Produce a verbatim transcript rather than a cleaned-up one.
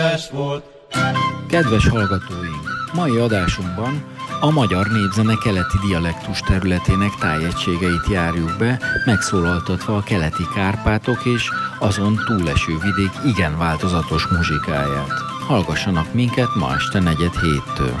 volt. Kedves hallgatóink! Mai adásunkban a magyar népzene keleti dialektus területének tájegységeit járjuk be, megszólaltatva a keleti Kárpátok és azon túleső vidék igen változatos muzsikáját. Hallgassanak minket ma este negyed héttől.